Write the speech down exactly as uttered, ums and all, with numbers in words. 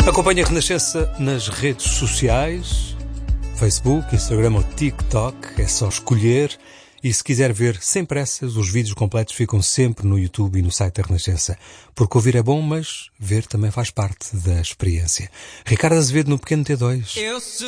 Acompanhe a Renascença nas redes sociais, Facebook, Instagram ou TikTok, é só escolher. E se quiser ver sem pressas, os vídeos completos ficam sempre no YouTube e no site da Renascença. Porque ouvir é bom, mas ver também faz parte da experiência. Ricardo Azevedo no Pequeno T dois.